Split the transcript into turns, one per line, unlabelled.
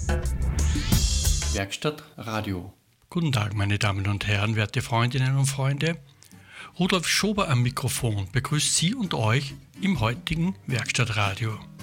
Werkstattradio.
Guten Tag, meine Damen und Herren, werte Freundinnen und Freunde. Rudolf Schober am Mikrofon begrüßt Sie und euch im heutigen Werkstattradio.